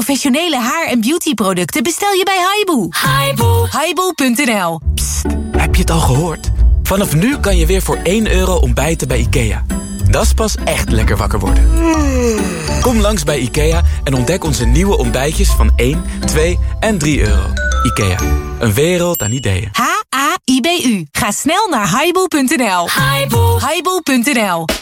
Professionele haar- en beautyproducten bestel je bij Haibu. Haibu.nl. Psst, heb je het al gehoord? Vanaf nu kan je weer voor €1 ontbijten bij IKEA. Dat is pas echt lekker wakker worden. Kom langs bij IKEA en ontdek onze nieuwe ontbijtjes van 1, 2 en €3. IKEA, een wereld aan ideeën. Haibu. Ga snel naar Haibu.nl. Haibu.nl.